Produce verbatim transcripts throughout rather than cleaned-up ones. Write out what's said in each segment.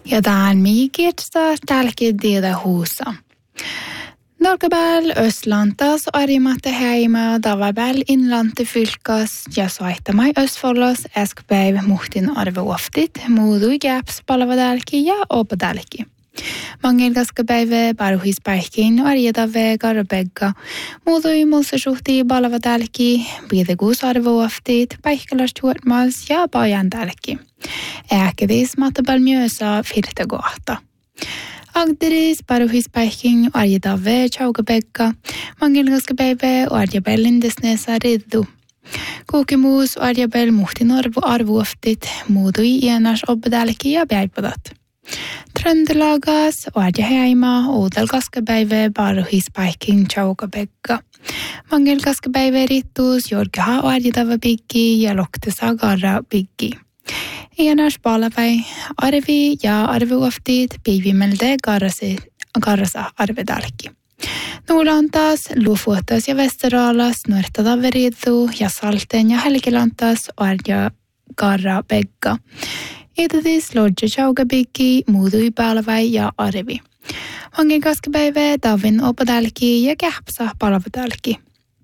Ja tämän miikirsta tälki tiedä huussa. Norgabäl Östlantas arimatte heima davabäl inlante fylkas ja soittamai Östfollas äskpäiv muhtin arve oftit muudui gäps palavadälki ja opadälki. Mangelgaskapäivä paruhispäihkin arjedave garabegga muudui muusasuhti palavadälki pidegus arve oftit päihkälästuotmas ja pajandälki. Äkävis matabal myösa firtegohta. Agderis paruhispäihkin arjedave chaugabegga mangelgaskapäivä arjabellindesnesa riddu. Kuukimuus arjabell muhtin arvu arvuoftit muudui ienas obbedälki ja päivädat. Tröndelagas arjaheima uudelgaskapäivä paruhispäihkin chaugabegga. Mangelgaskapäivä rittus jorgaha arjedava biggi ja loktesa garra biggi. Ienas palavai arvi ja arvuoftit piivimelde garrasi, garrasa arvedalki. Nuulantas, Luofuotas ja Vesteralas nuortadaveriddu ja Salten ja Helgelantas arja garra begga. Itadis lodja chaugabiggi muudui palavai ja arvi. Mangelgaskapäivä davin opadalki ja kähpsa palavadalki.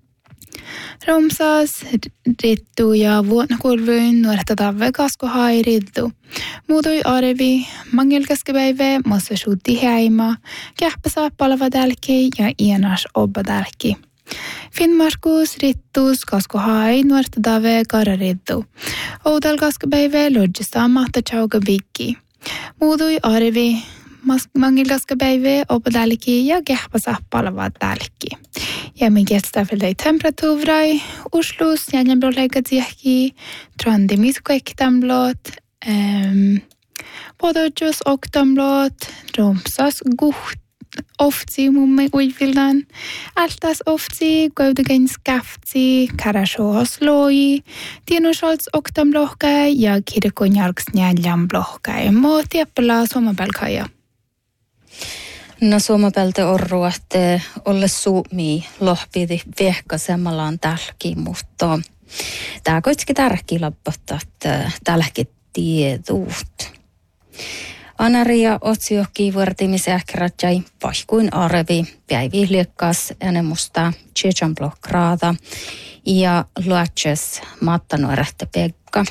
Romsas rittu ja vuotnakulvuin nuortadave kaskohai riddu. Muutui arvi, mangelgaskapäivä massasuutti heima, kähpäsa palavadälki ja ienas obbadälki. Finnmarkus rittus kaskohai nuortadave karariddu. Oudelgaskapäivä lodjista mahta chaugabiggi. Muutui arvi, mangelgaskapäivä obbadälki ja kähpäsa palavadälki. Ja min gäststäfällde temperaturai, Oslus jäänjänblåläggatsiähki, Trandimis kuektamblåt, ähm, Podojus oktamblåt, Romsas guht, oftsi mumme uivildan, Altas oftsi, Gaudugen skaftsi, Karashohos loi, Tienosolts oktamblåhkai ja Kirkonjarks njänjänblåhkai. Mo tieppela somapelkaja. No suomapeltä orruatte olle suumi lohpidi vehkasemmalaan tälki, mutta tämä kuitenkin tärkeä lappottaa, että tälläkin tieduut. Anaria otsiohki vuortimisähkärätjäi paikkuin arvi, päivi liekkaas enemusta tsejanblokkraata ja luotses mattanuorähtä pekka.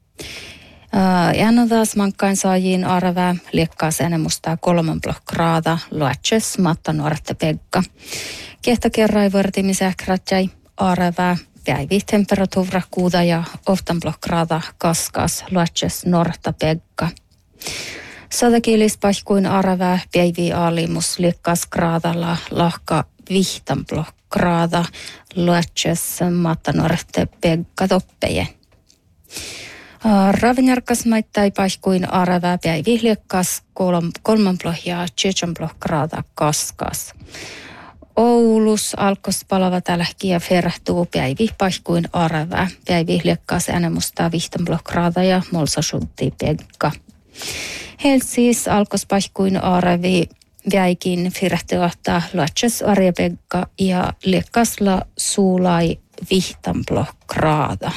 Jänä taas mankkain saajiin arvää liekkaas enemusta kolman blokkraata luotses mattanuorähtä pekka. Kehtä kerrai vuortimisähkärätjäi arvää päivi temperatuura kuuda ja oftan blokkraata kaskas luotses norta pekka. Sadakilis paikkuin arvää päivi aalimus liekkaas kraadalla lahka vihtan blokkraata luotses mattanuorähtä pekka toppeje. Ravinjarkas maittai paikkuin arvää päivi liekkaas kolman plohjaa tsejan blokkraata kaskas. Oulus alkos palava tälläkin ja ferahtuu päivi paikkuin arvää päivi liekkaas enemusta vihtan blokkraata ja molsasutti pekka. Helsis alkos paikkuin arvi väikin firahtuahtaa luotses arjapekka ja liekkasla suulai vihtan blokkraata.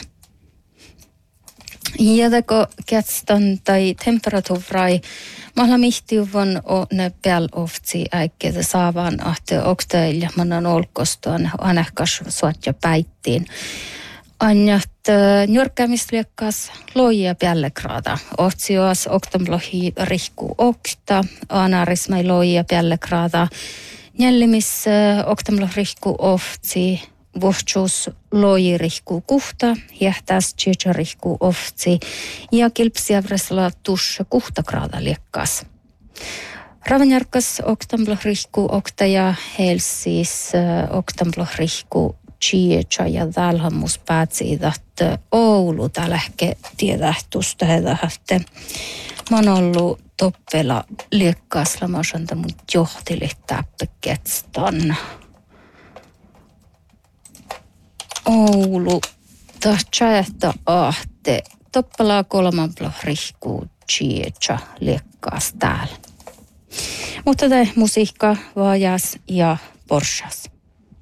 Jätäkö kätstan tai temperatuurai mahla mihtiuvon o ne päälofti äikkeitä saavan ahte oktailja manan olkostoon anahkas suotja päittiin. Anjat njörkkäämisliekkaas loijia päällekraata. Ohtsioas oktanblohi rihku okta, anarismai loijia päällekraata. Njällimis oktanblohi rihku ohtsi, vuhtsuus loji rihku kuhta, jähtäs tjeja rihku ohtsi ja kilpsiavresla tussa kuhtakraata liekkaas. Ravanjarkas oktanblohi rihku okta ja helsis oktanblohi rihku Tjeja ja tälhammus päätsi, että Oulu tälähke tiedähtusta hedähte. Mä oon ollut toppela liekkaasla, mä oon mun johtili täppeketstan. Oulu tahtsaetta ahte, toppelaa kolmanplo rihkuu Tjeja liekkaas täällä. Mutta tämä musiikka vaajas ja porshas.